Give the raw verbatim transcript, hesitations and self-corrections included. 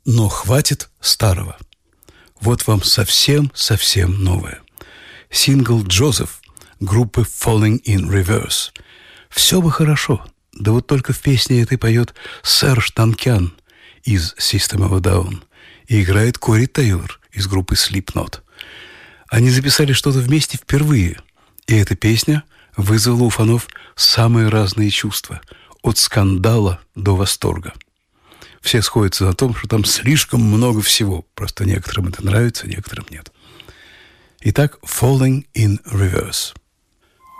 Но хватит старого. Вот вам совсем-совсем новое. Сингл «Джозеф» группы Falling in Reverse. Все бы хорошо, да вот только в песне этой поет Серж Танкян из System of a Down и играет Кори Тейлор из группы Slipknot. Они записали что-то вместе впервые, и эта песня вызвала у фанов самые разные чувства, от скандала до восторга. Все сходятся на том, что там слишком много всего, просто некоторым это нравится, некоторым нет. Итак, Falling in Reverse.